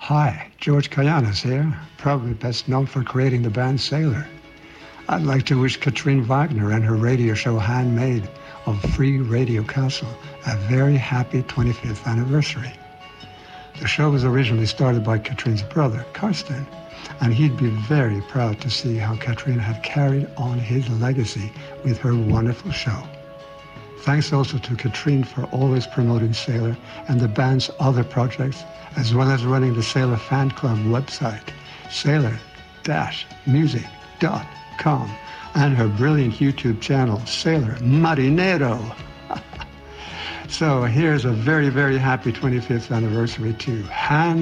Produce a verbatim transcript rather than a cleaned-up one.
Hi, George Kayanis here, probably best known for creating the band Sailor. I'd like to wish Katrine Wagner and her radio show Handmade of Free Radio Castle a very happy twenty-fifth anniversary. The show was originally started by Katrine's brother, Karsten, and he'd be very proud to see how Katrine had carried on his legacy with her wonderful show. Thanks also to Katrine for always promoting Sailor and the band's other projects, as well as running the Sailor Fan Club website, sailor dash music dot com, and her brilliant YouTube channel, Sailor Marinero. So here's a very, very happy twenty-fifth anniversary to Hand